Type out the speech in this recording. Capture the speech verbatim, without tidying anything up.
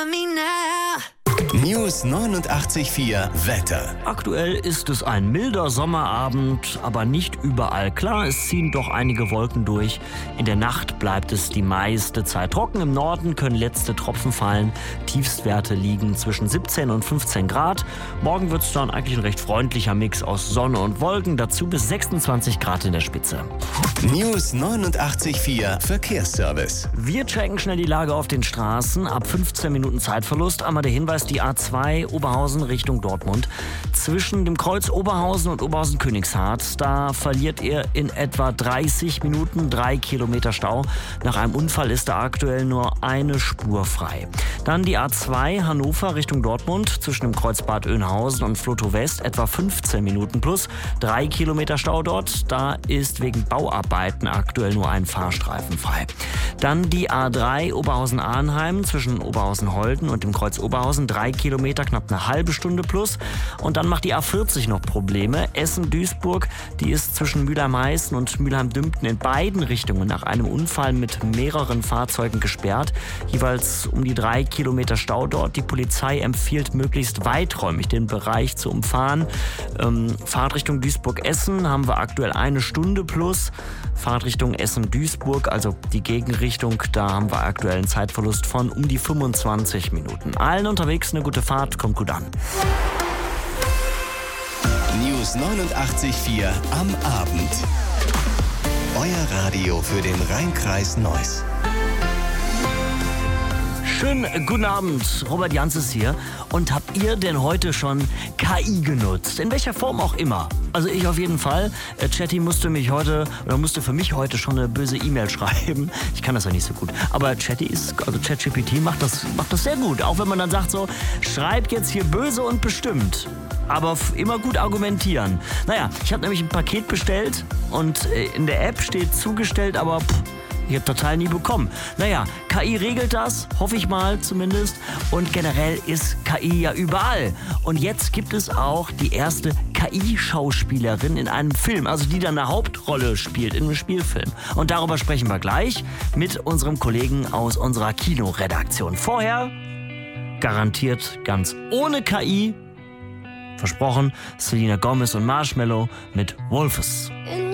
News neunundachtzig Komma vier Wetter. Aktuell ist es ein milder Sommerabend, aber nicht überall klar. Es ziehen doch einige Wolken durch. In der Nacht bleibt es die meiste Zeit trocken. Im Norden können letzte Tropfen fallen. Tiefstwerte liegen zwischen siebzehn und fünfzehn Grad. Morgen wird es dann eigentlich ein recht freundlicher Mix aus Sonne und Wolken. Dazu bis sechsundzwanzig Grad in der Spitze. News neunundachtzig Komma vier Verkehrsservice. Wir checken schnell die Lage auf den Straßen. Ab fünfzehn Minuten Zeitverlust. Einmal der Hinweis, die A zwei Oberhausen Richtung Dortmund. Zwischen dem Kreuz Oberhausen und Oberhausen-Königshardt, da verliert ihr in etwa dreißig Minuten drei Kilometer Stau. Nach einem Unfall ist da aktuell nur eine Spur frei. Dann die A zwei Hannover Richtung Dortmund. Zwischen dem Kreuz Bad Oeynhausen und Flotow West etwa fünfzehn Minuten plus. drei Kilometer Stau dort. Da ist wegen Bauarbeiten aktuell nur ein Fahrstreifen frei. Dann die A drei Oberhausen-Arnheim zwischen Oberhausen-Holten und dem Kreuz Oberhausen. drei Kilometer, knapp eine halbe Stunde plus. Und dann macht die A vierzig noch Probleme. Essen-Duisburg, die ist zwischen Mülheim-Heißen und Mülheim-Dümpten in beiden Richtungen nach einem Unfall mit mehreren Fahrzeugen gesperrt. Jeweils um die drei Kilometer Stau dort. Die Polizei empfiehlt, möglichst weiträumig den Bereich zu umfahren. Ähm, Fahrtrichtung Duisburg-Essen haben wir aktuell eine Stunde plus. Fahrtrichtung Essen-Duisburg, also die Gegenrichtung, da haben wir aktuell einen Zeitverlust von um die fünfundzwanzig Minuten. Allen unterwegs eine gute Fahrt, kommt gut an. News neunundachtzig Komma vier am Abend. Euer Radio für den Rhein-Kreis Neuss. Schönen guten Abend, Robert Janzes hier. Und habt ihr denn heute schon K I genutzt? In welcher Form auch immer. Also ich auf jeden Fall. Äh, Chatty musste mich heute, oder musste für mich heute schon eine böse E-Mail schreiben. Ich kann das ja nicht so gut. Aber Chatty ist, also ChatGPT macht das, macht das sehr gut. Auch wenn man dann sagt so, schreib jetzt hier böse und bestimmt. Aber immer gut argumentieren. Naja, ich habe nämlich ein Paket bestellt und in der App steht zugestellt, aber pff, ich habe total nie bekommen. Naja, K I regelt das, hoffe ich mal zumindest. Und generell ist K I ja überall. Und jetzt gibt es auch die erste K I-Schauspielerin in einem Film, also die dann eine Hauptrolle spielt in einem Spielfilm. Und darüber sprechen wir gleich mit unserem Kollegen aus unserer Kinoredaktion. Vorher garantiert ganz ohne K I. Versprochen, Selena Gomez und Marshmello mit Wolfes. In